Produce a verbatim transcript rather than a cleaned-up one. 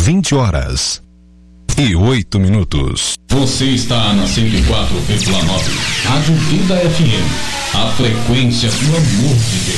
vinte horas e oito minutos. Você está na cento e quatro vírgula nove, Rádio Vida F M, a frequência do amor de Deus.